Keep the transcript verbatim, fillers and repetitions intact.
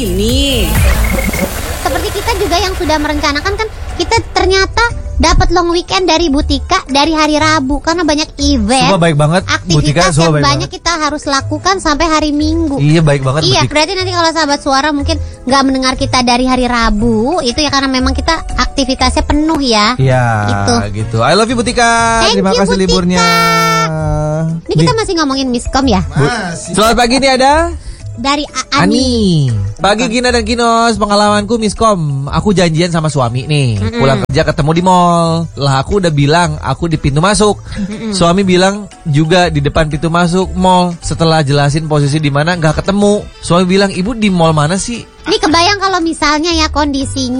Ini seperti kita juga yang sudah merencanakan kan, kita ternyata dapat long weekend dari Butika dari hari Rabu karena banyak event. Semua baik banget. Butika Aktivitas semua yang baik banyak banget. kita harus lakukan sampai hari Minggu. Iya baik banget. Iya, Butika. berarti nanti kalau sahabat suara mungkin nggak mendengar kita dari hari Rabu, itu ya karena memang kita aktivitasnya penuh ya. Iya. Gitu. Gitu. I love you Butika. Thank Terima you, kasih Butika. liburnya. Ini kita masih ngomongin miskom ya. Bu- Selamat pagi nih ada Dari A- Ani. Ani. Pagi Gina dan Kinos, pengalamanku miskom. Aku janjian sama suami nih. Mm-mm. Pulang kerja ketemu di mall. Lah aku udah bilang aku di pintu masuk. Mm-mm. Suami bilang juga di depan pintu masuk mall. Setelah jelasin posisi di mana nggak ketemu. Suami bilang, "Ibu di mall mana sih?" Ini kebayang kalau misalnya ya kondisinya